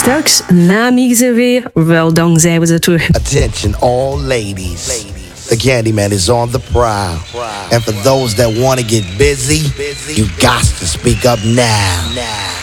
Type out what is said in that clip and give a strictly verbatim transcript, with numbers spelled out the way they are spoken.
Straks na Mieze weer, wel dan zijn we ze terug. Attention all ladies. The Candyman is on the prowl. And for those that want to get busy, you got to speak up now.